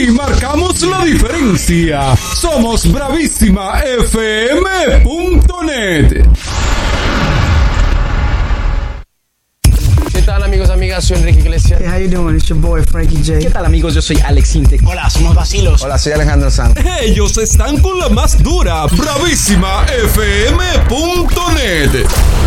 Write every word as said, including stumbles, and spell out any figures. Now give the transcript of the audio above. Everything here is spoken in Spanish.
Aquí marcamos la diferencia. Somos bravísima f m punto net. ¿Qué tal, amigos, amigas? Soy Enrique Iglesias. Hey, how you doing? It's your boy Frankie J. ¿Qué tal, amigos? Yo soy Alex Intec. Hola, somos Vacilos. Hola, soy Alejandro Sanz. Ellos están con la más dura, bravísima f m punto net.